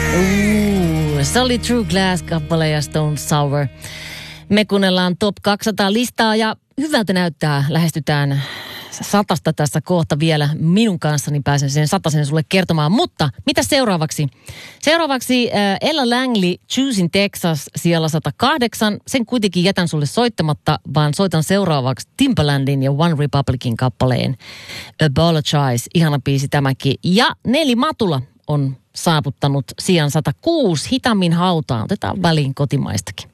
Solid True Glass-kappale ja Stone Sour. Me kuunnellaan Top 200 listaa ja hyvältä näyttää, lähestytään 100 tässä kohta vielä minun kanssani, pääsen sen 100 sulle kertomaan. Mutta mitä seuraavaksi? Seuraavaksi Ella Langley, Choosing Texas, siellä 108. Sen kuitenkin jätän sulle soittamatta, vaan soitan seuraavaksi Timbalandin ja One Republicin kappaleen Apologize. Ihana biisi tämäkin. Ja Nelly Matula on saavuttanut sijan 106 hitaammin hautaan. Otetaan väliin kotimaistakin.